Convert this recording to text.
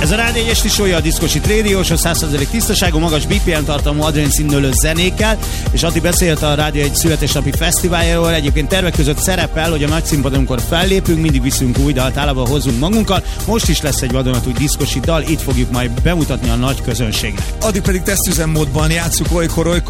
Ez a Rádió esti show-ja, a Diszkosit rádiós, a 100% tisztaságú, magas BPM tartalmú adrenalinszínlő zenékkel, és Ati beszélt a Rádió egy születésnapi fesztiváljáról. Egyébként tervek között szerepel, hogy a nagy színpadon, amikor fellépünk, mindig viszünk új dalt, általában hozunk magunkkal. Most is lesz egy vadonatúj Diszkosit dal, itt fogjuk majd bemutatni a nagy közönségnek. Addig pedig tesztüzemmódban játsszuk olykor